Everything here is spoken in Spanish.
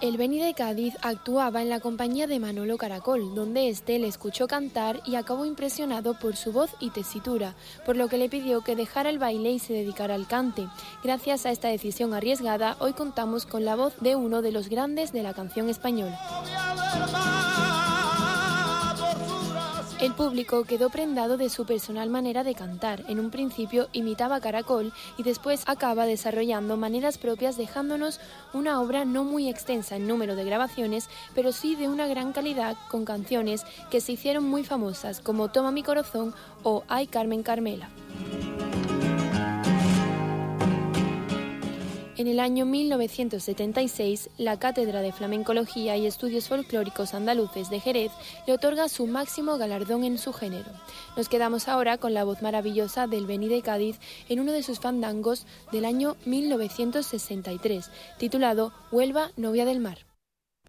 El Beni de Cádiz actuaba en la compañía de Manolo Caracol, donde éste le escuchó cantar y acabó impresionado por su voz y tesitura, por lo que le pidió que dejara el baile y se dedicara al cante. Gracias a esta decisión arriesgada, hoy contamos con la voz de uno de los grandes de la canción española. El público quedó prendado de su personal manera de cantar. En un principio imitaba a Caracol y después acaba desarrollando maneras propias, dejándonos una obra no muy extensa en número de grabaciones, pero sí de una gran calidad, con canciones que se hicieron muy famosas, como Toma mi corazón o Ay Carmen Carmela. En el año 1976, la Cátedra de Flamencología y Estudios Folclóricos Andaluces de Jerez le otorga su máximo galardón en su género. Nos quedamos ahora con la voz maravillosa del Beni de Cádiz en uno de sus fandangos del año 1963, titulado Huelva, novia del mar.